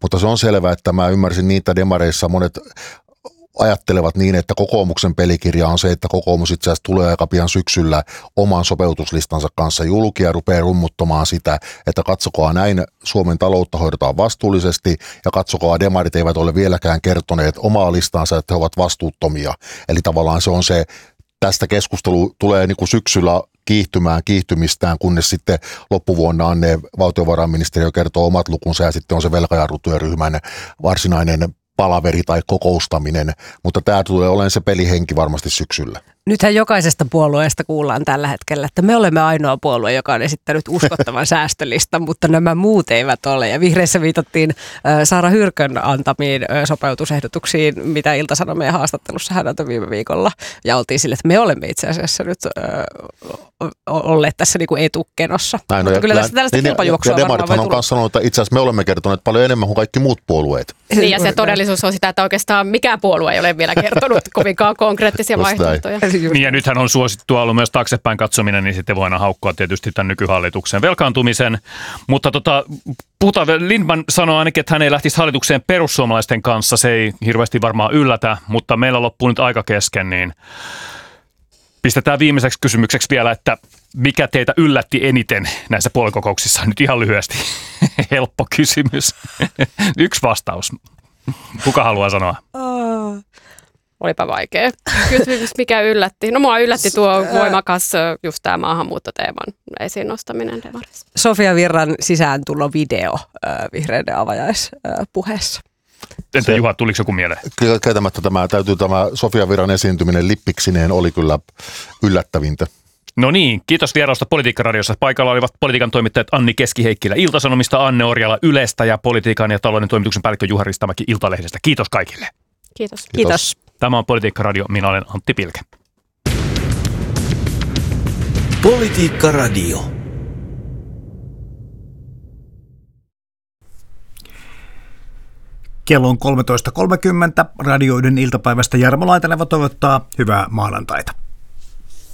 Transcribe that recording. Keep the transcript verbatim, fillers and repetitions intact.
Mutta se on selvää, että mä ymmärsin niitä demareissa monet ajattelevat niin, että kokoomuksen pelikirja on se, että kokoomus itse asiassa tulee aika pian syksyllä oman sopeutuslistansa kanssa julki ja rupeaa rummuttamaan sitä, että katsokaa näin, Suomen taloutta hoidetaan vastuullisesti ja katsokaa, demarit eivät ole vieläkään kertoneet omaa listansa, että he ovat vastuuttomia. Eli tavallaan se on se, tästä keskustelu tulee niin kuin syksyllä kiihtymään kiihtymistään, kunnes sitten loppuvuonna Anne valtiovarainministeriö kertoo omat lukunsa ja sitten on se velkajarrutyöryhmän varsinainen palaveri tai kokoustaminen, mutta tämä tulee olemaan se pelihenki varmasti syksyllä. Nythän jokaisesta puolueesta kuullaan tällä hetkellä, että me olemme ainoa puolue, joka on esittänyt uskottavan säästölistan, mutta nämä muut eivät ole. Ja vihreissä viitattiin Saara Hyrkön antamiin sopeutusehdotuksiin, mitä Ilta-Sanomien haastattelussa hän antoi viime viikolla. Ja oltiin sille, että me olemme itse asiassa nyt olleet tässä niin kuin etukenossa. Näin, mutta no, kyllä tästä tällaista kilpajuoksua varmaan voi tulla. Ja demarithan on myös sanonut, että itse asiassa me olemme kertoneet paljon enemmän kuin kaikki muut puolueet. Niin, ja se todellisuus on sitä, että oikeastaan mikään puolue ei ole vielä kertonut kovinkaan konkreettisia vaihtoehtoja. Niin ja nythän on suosittua ollut myös taaksepäin katsominen, niin sitten voidaan haukkoa tietysti tämän nykyhallituksen velkaantumisen. Mutta tota, puhutaan, Lindtman sanoi ainakin, että hän ei lähtisi hallitukseen perussuomalaisten kanssa. Se ei hirveästi varmaan yllätä, mutta meillä loppuu nyt aika kesken, niin pistetään viimeiseksi kysymykseksi vielä, että mikä teitä yllätti eniten näissä puoluekokouksissa? Nyt ihan lyhyesti. Helppo kysymys. Yksi vastaus. Kuka haluaa sanoa? Olipa vaikea kysymys, mikä yllätti. No mua yllätti tuo voimakas just tämä maahanmuuttoteeman esiin nostaminen demarissa. Sofia Virran sisääntulovideo vihreiden avajaispuheessa. Entä Juha, tuliko joku mieleen? Kyllä käytämättä tämä, täytyy tämä Sofia Virran esiintyminen lippiksineen oli kyllä yllättävintä. No niin, kiitos vierailusta Politiikka-radiossa. Paikalla olivat politiikan toimittajat Anni Keski-Heikkilä Ilta-Sanomista, Anne Orjala Ylestä ja politiikan ja talouden toimituksen päällikkö Juha Ristamäki Iltalehdestä. Kiitos kaikille. Kiitos. Kiitos. Kiitos. Tämä on Politiikka-radio. Minä olen Antti Pilke. Politiikka-radio. Kello on kolmetoista kolmekymmentä. Radioiden iltapäivästä Jarmo Laitaneva toivottaa hyvää maanantaita.